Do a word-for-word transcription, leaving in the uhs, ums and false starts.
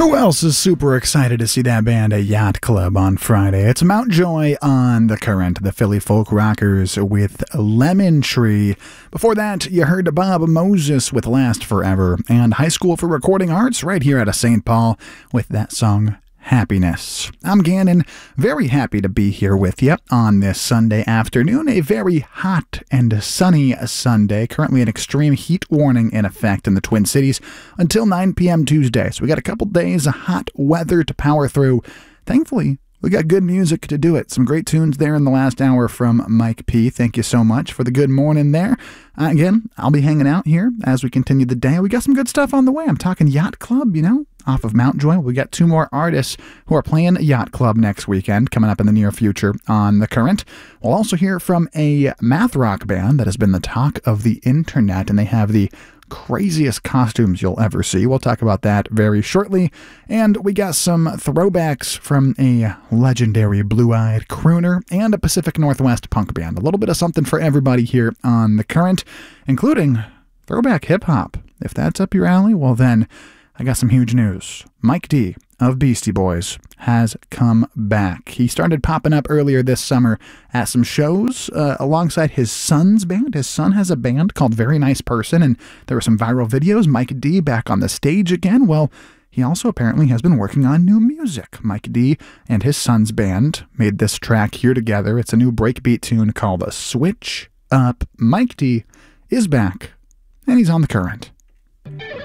Who else is super excited to see that band, a Yacht Club, on Friday? It's Mountjoy on The Current, the Philly folk rockers with Lemon Tree. Before that, you heard Bob Moses with Last Forever, and High School for Recording Arts right here out of Saint Paul with that song, Happiness. I'm Gannon, very happy to be here with you on this Sunday afternoon, a very hot and sunny Sunday, currently an extreme heat warning in effect in the Twin Cities until nine p.m. Tuesday, so we got a couple days of hot weather to power through. Thankfully, we got good music to do it. Some great tunes there in the last hour from Mike P. Thank you so much for the good morning there. Uh, again, I'll be hanging out here as we continue the day. We got some good stuff on the way. I'm talking Yacht Club, you know, off of Mountjoy. We got two more artists who are playing Yacht Club next weekend, coming up in the near future on The Current. We'll also hear from a math rock band that has been the talk of the internet, and they have the craziest costumes you'll ever see. We'll talk about that very shortly. And we got some throwbacks from a legendary blue-eyed crooner and a Pacific Northwest punk band. A little bit of something for everybody here on The Current, including throwback hip-hop. If that's up your alley, well then, I got some huge news. Mike D of Beastie Boys has come back. He started popping up earlier this summer at some shows uh, alongside his son's band. His son has a band called Very Nice Person, and there were some viral videos. Mike D back on the stage again. Well, he also apparently has been working on new music. Mike D and his son's band made this track here together. It's a new breakbeat tune called a Switch Up. Mike D is back, and he's on The Current.